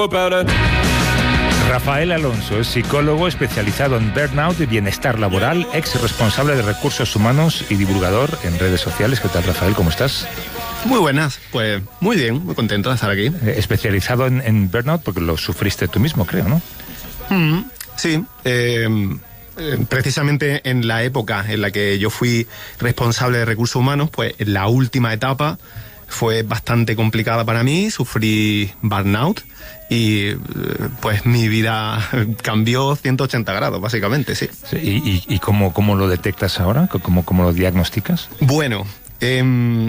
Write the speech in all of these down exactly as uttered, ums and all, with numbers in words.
Rafael Alonso es psicólogo especializado en burnout y bienestar laboral, ex responsable de recursos humanos y divulgador en redes sociales. ¿Qué tal, Rafael? ¿Cómo estás? Muy buenas, pues muy bien, muy contento de estar aquí. Eh, especializado en, en burnout porque lo sufriste tú mismo, creo, ¿no? Mm, sí, eh, eh, precisamente en la época en la que yo fui responsable de recursos humanos, pues en la última etapa fue bastante complicada para mí, sufrí burnout y pues mi vida cambió ciento ochenta grados, básicamente, sí. sí ¿Y, y, y cómo, cómo lo detectas ahora? ¿Cómo, cómo lo diagnosticas? Bueno, eh,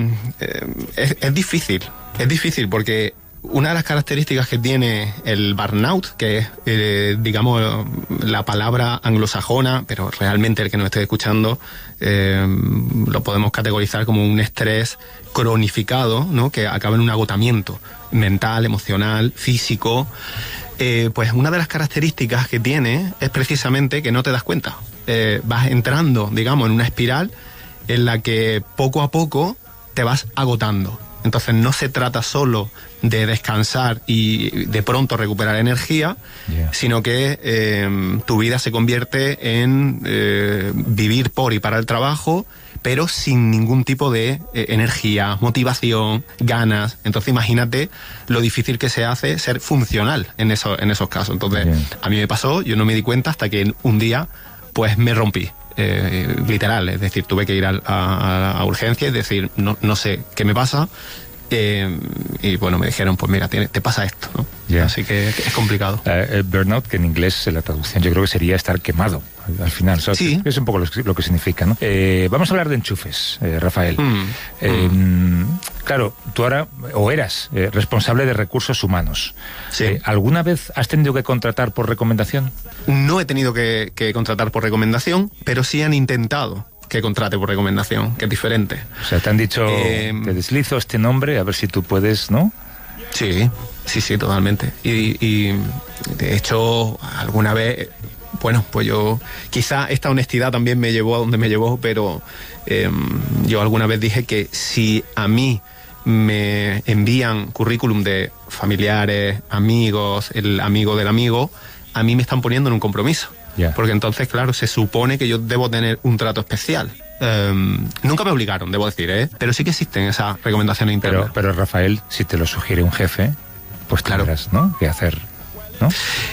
eh, es, es difícil, es difícil porque una de las características que tiene el burnout, que es, eh, digamos, la palabra anglosajona, pero realmente el que nos esté escuchando eh, lo podemos categorizar como un estrés cronificado, ¿no? Que acaba en un agotamiento mental, emocional, físico. Eh, pues una de las características que tiene es precisamente que no te das cuenta. Eh, vas entrando, digamos, en una espiral en la que poco a poco te vas agotando. Entonces no se trata solo de descansar y de pronto recuperar energía, yeah. sino que eh, tu vida se convierte en eh, vivir por y para el trabajo, pero sin ningún tipo de eh, energía, motivación, ganas. Entonces imagínate lo difícil que se hace ser funcional en, eso, en esos casos. Entonces yeah. a mí me pasó, yo no me di cuenta hasta que un día pues me rompí. Eh, literal, es decir, tuve que ir a, a, a urgencia y decir, no, no sé qué me pasa, eh, y bueno, me dijeron, pues mira, te, te pasa esto, ¿no? Yeah. Así que es complicado. Uh, el burnout, que en inglés la traducción yo creo que sería estar quemado al final, ¿sabes? Sí. Es un poco lo, lo que significa, ¿no? Eh, vamos a hablar de enchufes, eh, Rafael. Mm. Eh, mm. Claro, tú ahora, o eras, eh, responsable de recursos humanos. Sí. Eh, ¿Alguna vez has tenido que contratar por recomendación? No he tenido que, que contratar por recomendación, pero sí han intentado que contrate por recomendación, que es diferente. O sea, te han dicho, eh, te deslizo este nombre, a ver si tú puedes, ¿no? Sí, sí, sí, totalmente. Y, y de hecho, alguna vez, bueno, pues yo, quizá esta honestidad también me llevó a donde me llevó, pero eh, yo alguna vez dije que si a mí me envían currículum de familiares, amigos, el amigo del amigo, a mí me están poniendo en un compromiso. Yeah. Porque entonces, claro, se supone que yo debo tener un trato especial. Um, nunca me obligaron, debo decir, ¿eh? Pero sí que existen esas recomendaciones internas. Pero, pero Rafael, si te lo sugiere un jefe, pues claro, tendrás, ¿no?, que hacer, ¿no?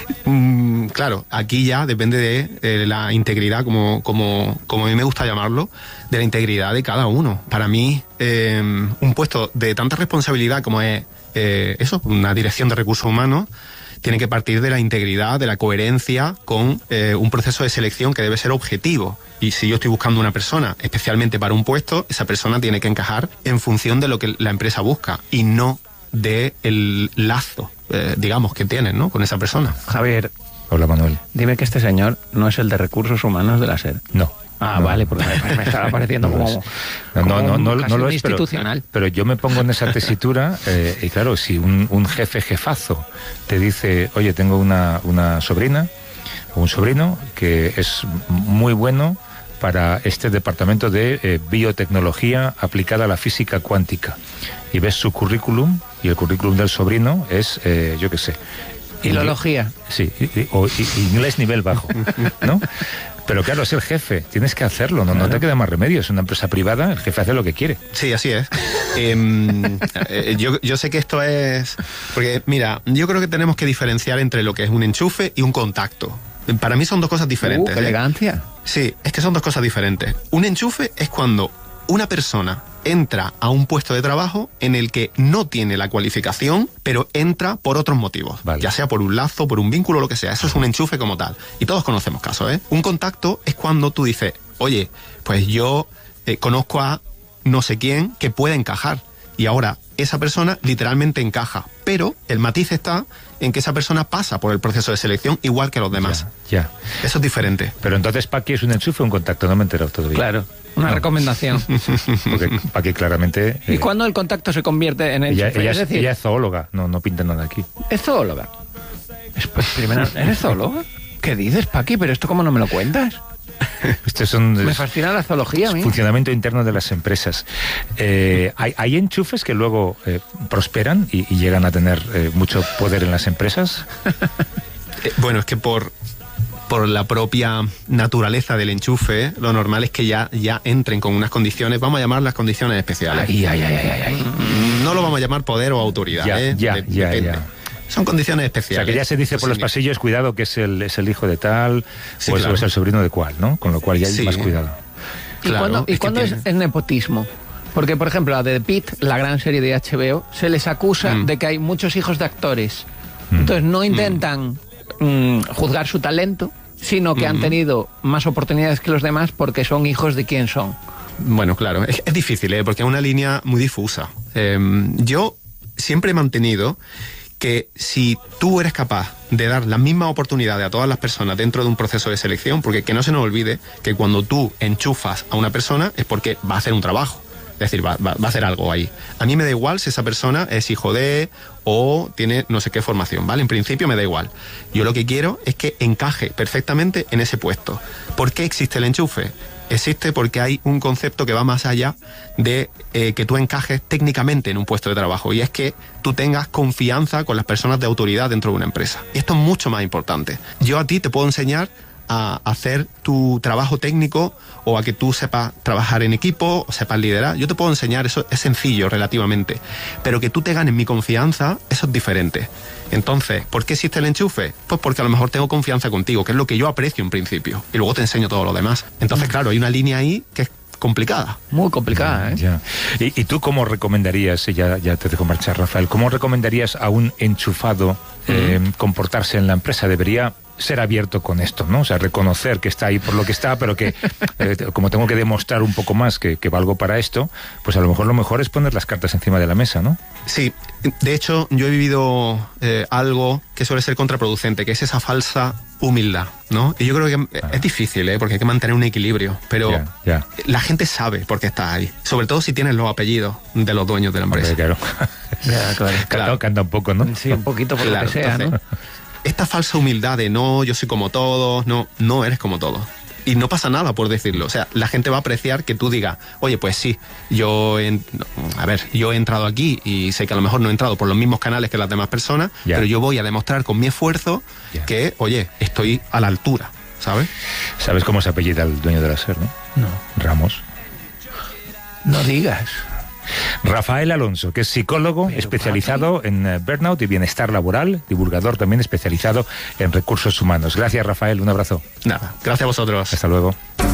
Mm, claro, aquí ya depende de eh, la integridad, como, como, como a mí me gusta llamarlo, de la integridad de cada uno. Para mí, eh, un puesto de tanta responsabilidad como es eh, eso, una dirección de recursos humanos, tiene que partir de la integridad, de la coherencia con eh, un proceso de selección que debe ser objetivo. Y si yo estoy buscando una persona especialmente para un puesto, esa persona tiene que encajar en función de lo que la empresa busca y no de el lazo, eh, digamos, que tienen, ¿no?, con esa persona. Javier. Hola, Manuel. Dime que este señor no es el de recursos humanos de la SER. No. Ah, no, vale, porque me, me estaba pareciendo no como, no, como no, no, un, no, no lo es, institucional. Pero, pero yo me pongo en esa tesitura eh, y claro, si un, un jefe jefazo te dice, oye, tengo una, una sobrina o un sobrino que es muy bueno para este departamento de eh, biotecnología aplicada a la física cuántica, y ves su currículum y el currículum del sobrino es, eh, yo qué sé, filología. Sí, o inglés nivel bajo, ¿no? Pero claro, es el jefe, tienes que hacerlo, no, claro. no te queda más remedio, es una empresa privada, el jefe hace lo que quiere. Sí, así es. eh, yo, yo sé que esto es... Porque, mira, yo creo que tenemos que diferenciar entre lo que es un enchufe y un contacto. Para mí son dos cosas diferentes. Uh, ¡qué elegancia! ¿eh? Sí, es que son dos cosas diferentes. Un enchufe es cuando una persona entra a un puesto de trabajo en el que no tiene la cualificación, pero entra por otros motivos, vale. ya sea por un lazo, por un vínculo, lo que sea. Eso es un enchufe como tal. Y todos conocemos casos, ¿eh? Un contacto es cuando tú dices, oye, pues yo eh, conozco a no sé quién que puede encajar. Y ahora esa persona literalmente encaja. Pero el matiz está en que esa persona pasa por el proceso de selección igual que los demás. Ya, ya. Eso es diferente. Pero entonces, ¿Paqui es un enchufe o un contacto? No me he enterado todavía. Claro, una no. recomendación. Porque Paqui claramente... ¿Y eh, cuándo el contacto se convierte en enchufe? Ella, ella, es decir, ella es zoóloga, no, no pinta nada aquí. ¿Es zoóloga? Es, pues, primero, ¿eres zoóloga? ¿Qué dices, Paqui? ¿Pero esto cómo no me lo cuentas? Estos son Me fascina la zoología a mí. funcionamiento interno de las empresas. Eh, hay, hay enchufes que luego eh, prosperan y, y llegan a tener eh, mucho poder en las empresas. Eh, bueno, es que por, por la propia naturaleza del enchufe, lo normal es que ya, ya entren con unas condiciones, vamos a llamar las condiciones especiales. Ay, ay, ay, ay, ay. No lo vamos a llamar poder o autoridad, Ya, ¿eh? ya, De- ya, depende. ya. Son condiciones O especiales. sea, que ya se dice Eso por los sí. pasillos, cuidado, que es el, es el hijo de tal, Sí, o es- claro. o es el sobrino de cual, ¿no? Con lo cual ya hay Sí. más cuidado. ¿Y Claro, cuándo, y es que cuándo es tiene- el nepotismo? Porque, por ejemplo, a The Pitt, la gran serie de H B O, se les acusa Mm. de que hay muchos hijos de actores. Mm. Entonces no intentan mm, juzgar su talento, sino que han Mm. tenido más oportunidades que los demás porque son hijos de quien son. Bueno, claro, es, es difícil, ¿eh? Porque es una línea muy difusa. Eh, yo siempre he mantenido que si tú eres capaz de dar las mismas oportunidades a todas las personas dentro de un proceso de selección, porque que no se nos olvide que cuando tú enchufas a una persona es porque va a hacer un trabajo. Es decir, va, va- va a hacer algo ahí. A mí me da igual si esa persona es hijo de o tiene no sé qué formación, ¿vale? En principio me da igual. Yo lo que quiero es que encaje perfectamente en ese puesto. ¿Por qué existe el enchufe? Existe porque hay un concepto que va más allá de eh, que tú encajes técnicamente en un puesto de trabajo, y es que tú tengas confianza con las personas de autoridad dentro de una empresa. Y esto es mucho más importante. Yo a ti te puedo enseñar a hacer tu trabajo técnico o a que tú sepas trabajar en equipo o sepas liderar. Yo te puedo enseñar, eso es sencillo relativamente, pero que tú te ganes mi confianza, eso es diferente. Entonces, ¿por qué existe el enchufe? Pues porque a lo mejor tengo confianza contigo, que es lo que yo aprecio en principio, y luego te enseño todo lo demás. Entonces, claro, hay una línea ahí que es complicada. Muy complicada, ¿eh? Ya. ¿Y, y tú cómo recomendarías, y ya, ya te dejo marchar, Rafael, cómo recomendarías a un enchufado eh, comportarse en la empresa? Debería ser abierto con esto, ¿no? O sea, reconocer que está ahí por lo que está, pero que eh, como tengo que demostrar un poco más que, que valgo para esto, pues a lo mejor lo mejor es poner las cartas encima de la mesa, ¿no? Sí, de hecho yo he vivido eh, algo que suele ser contraproducente, que es esa falsa humildad, ¿no? Y yo creo que es difícil, ¿eh? Porque hay que mantener un equilibrio, pero Ya, ya. la gente sabe por qué estás ahí, sobre todo si tienes los apellidos de los dueños de la empresa. Hombre, claro. Ya, claro. Canta, canta un poco, ¿no? Sí, un poquito por Claro, lo que sea, entonces, ¿no? esta falsa humildad de no, yo soy como todos, no, no eres como todos. Y no pasa nada por decirlo. O sea, la gente va a apreciar que tú digas, oye, pues sí, yo he, no, a ver, yo he entrado aquí y sé que a lo mejor no he entrado por los mismos canales que las demás personas, Ya. pero yo voy a demostrar con mi esfuerzo Ya. que, oye, estoy a la altura, ¿sabes? ¿Sabes cómo se apellida el dueño de la SER, no? No, Ramos. no digas. Rafael Alonso, que es psicólogo Pero, especializado en eh, burnout y bienestar laboral, divulgador también especializado en recursos humanos. Gracias, Rafael, un abrazo. Nada, gracias a vosotros. Hasta luego.